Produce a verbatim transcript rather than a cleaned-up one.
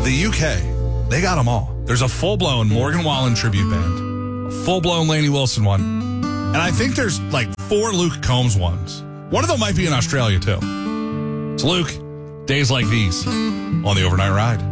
The U K, they got them all. There's a full-blown Morgan Wallen tribute band, a full-blown Lainey Wilson one, and I think there's like four Luke Combs ones. One of them might be in Australia, too. It's Luke, Days Like These, on the Overnight Ride.